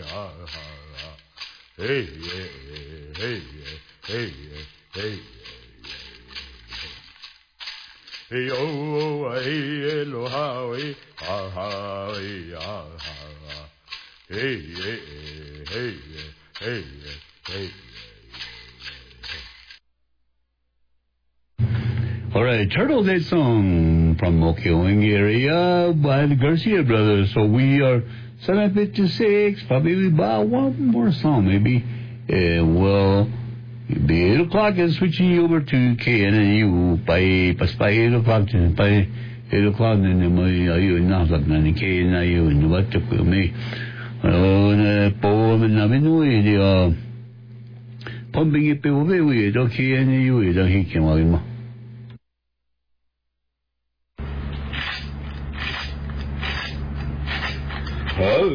hey, hey, hey, hey. Hey, oh, hey, Eloha, hey, ha, hey, ha. Hey, hey, hey, hey. All right, Turtle Day song from Okeoing area by the Garcia brothers. So we are 7:56. Probably about one more song, maybe. Well, it'll be 8 o'clock and switching you over to KNNU by 8 o'clock. By 8 o'clock, then ayun na ni KNNU ni what to me. Po na minuwi di pumping it pe we do KNNU da hikema. Oh.